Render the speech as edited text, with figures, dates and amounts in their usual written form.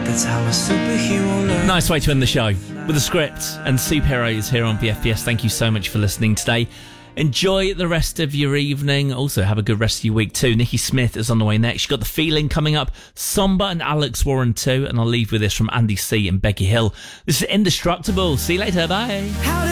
That's how a superhero learns. Nice way to end the show with a script and superheroes here on BFBS. Thank you so much for listening today. Enjoy the rest of your evening. Also, have a good rest of your week too. Nikki Smith is on the way next. You've got The Feeling coming up, Somber and Alex Warren too. And I'll leave with this from Andy C and Becky Hill. This is Indestructible. See you later. Bye.